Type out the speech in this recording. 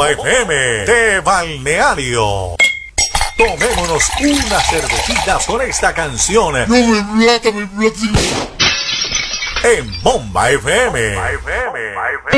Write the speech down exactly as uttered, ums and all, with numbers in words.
Bomba F M de Balneario. Tomémonos unas cervecitas con esta canción. No me plata, me plata. En Bomba F M. Bomba F M.